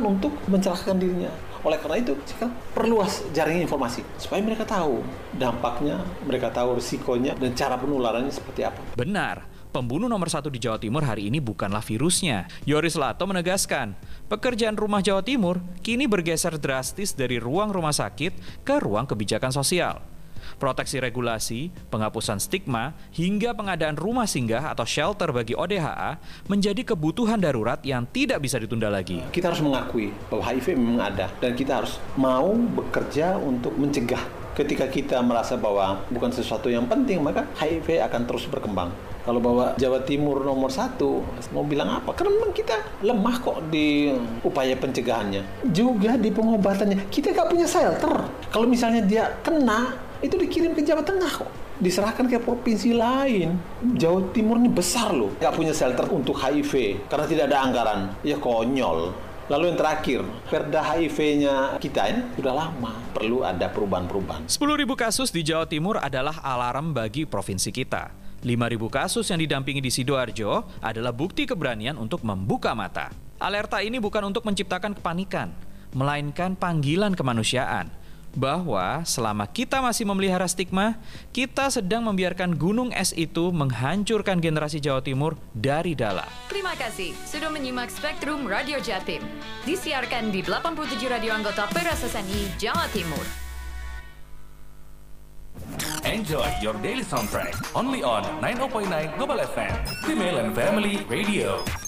untuk mencelakakan dirinya. Oleh karena itu, sekarang perluas jaringan informasi supaya mereka tahu dampaknya, mereka tahu risikonya, dan cara penularannya seperti apa. Benar, pembunuh nomor 1 di Jawa Timur hari ini bukanlah virusnya. Yoris Lato menegaskan, pekerjaan rumah Jawa Timur kini bergeser drastis dari ruang rumah sakit ke ruang kebijakan sosial. Proteksi regulasi, penghapusan stigma, hingga pengadaan rumah singgah atau shelter bagi ODHA menjadi kebutuhan darurat yang tidak bisa ditunda lagi. Kita harus mengakui bahwa HIV memang ada dan kita harus mau bekerja untuk mencegah. Ketika kita merasa bahwa bukan sesuatu yang penting, maka HIV akan terus berkembang. Kalau bahwa Jawa Timur nomor 1, mau bilang apa? Karena memang kita lemah kok di upaya pencegahannya. Juga di pengobatannya. Kita nggak punya shelter. Kalau misalnya dia kena, itu dikirim ke Jawa Tengah kok. Diserahkan ke provinsi lain. Jawa Timur ini besar loh. Nggak punya shelter untuk HIV karena tidak ada anggaran. Ya konyol. Lalu yang terakhir, perda HIV-nya kita ini sudah lama. Perlu ada perubahan-perubahan. 10.000 kasus di Jawa Timur adalah alarm bagi provinsi kita. 5.000 kasus yang didampingi di Sidoarjo adalah bukti keberanian untuk membuka mata. Alerta ini bukan untuk menciptakan kepanikan, melainkan panggilan kemanusiaan. Bahwa selama kita masih memelihara stigma, kita sedang membiarkan gunung es itu menghancurkan generasi Jawa Timur dari dalam. Terima kasih sudah menyimak Spektrum Radio Jatim. Disiarkan di 87 radio anggota Peras SNI Jawa Timur. Enjoy your daily soundtrack only on 90.9 Global FM, Female and Family Radio.